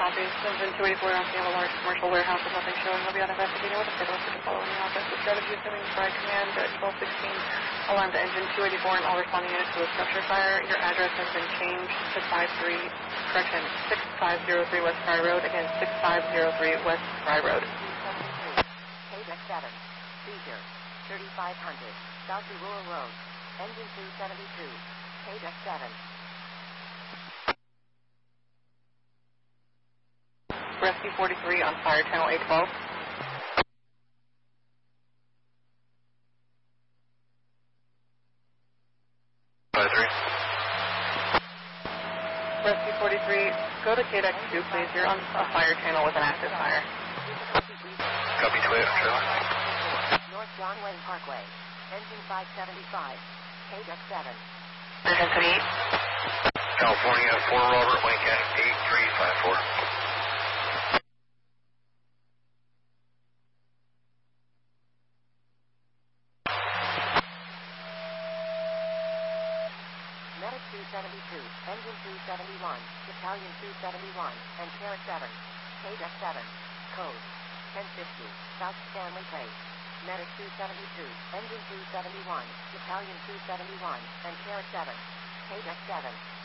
Southeast, engine 284 on scene of a large commercial warehouse with nothing showing. Will be on investigating with a schedule to follow any offensive strategy assuming by command at 1216. Alarm to engine 284 and all responding units to a structure fire. Your address has been changed to 6503 West Fry Road. Again, 6503 West Fry Road. 272, KDEX 7, Seizure, 3500, South Rural Road, engine 272, KDEX 7. Rescue 43 on fire channel 812. Rescue 43, go to KDEX 2, please. You're on a fire channel with an active fire. Copy 2, trailer. North John Wayne Parkway, engine 575, KDEX 7. Intensity 8. California 4 Robert, Wayne County 8354. Medic 272, engine 271, battalion 271, and Carrick 7, KDEX 7, code 1050, South Stanley Place. Medic 272, engine 271, battalion 271, and Carrick 7, KDEX 7.